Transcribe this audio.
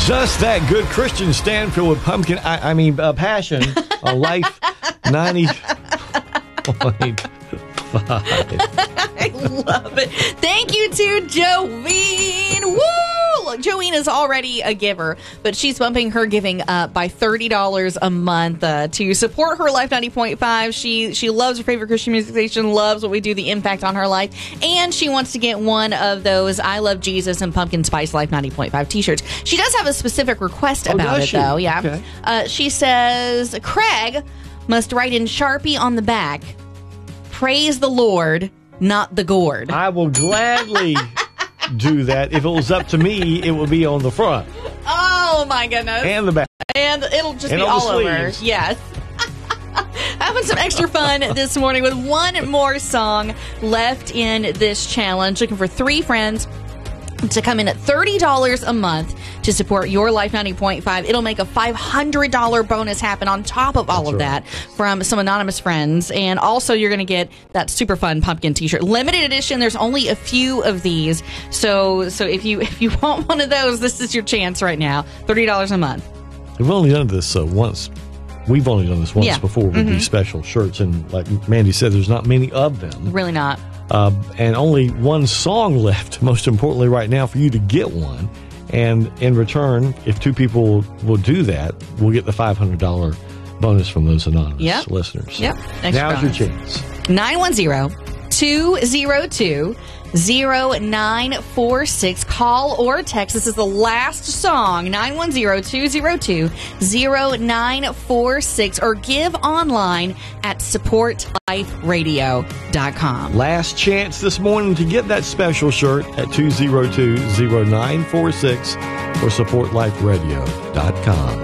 Just That Good, Christian Stanfield with Passion on Life 90.5. I love it. Thank you to Jolene. Woo! Look, Jolene is already a giver, but she's bumping her giving up by $30 a month to support her Life 90.5. She loves her favorite Christian music station, loves what we do, the impact on her life, and she wants to get one of those I Love Jesus and Pumpkin Spice Life 90.5 t-shirts. She does have a specific request about it, though. Yeah. Okay. She says, Craig must write in Sharpie on the back, praise the Lord, not the gourd. I will gladly do that. If it was up to me, it would be on the front. Oh, my goodness. And the back. And it'll just and be all over. Sleeves. Yes. Having some extra fun this morning with one more song left in this challenge. Looking for 3 friends to come in at $30 a month to support your Life 90.5. It'll make a $500 bonus happen on top of all of that from some anonymous friends. And also you're going to get that super fun pumpkin t-shirt. Limited edition. There's only a few of these. So if you want one of those, this is your chance right now. $30 a month. We've only done this once. We've only done this once before with these special shirts. And like Mandy said, there's not many of them. Really not. And only one song left, most importantly right now, for you to get one. And in return, if 2 people will do that, we'll get the $500 bonus from those anonymous listeners. Yep. Now's your chance. 910-202-0946. Call or text. This is the last song. 910-202-0946. Or give online at supportliferadio.com. Last chance this morning to get that special shirt at 202-0946 or supportliferadio.com.